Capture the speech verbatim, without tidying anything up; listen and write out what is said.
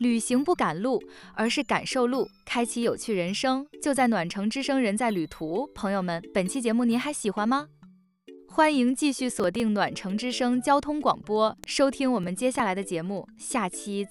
旅行不赶路，而是感受路，开启有趣人生，就在暖城之声人在旅途。朋友们，本期节目您还喜欢吗？欢迎继续锁定暖城之声交通广播，收听我们接下来的节目，下期再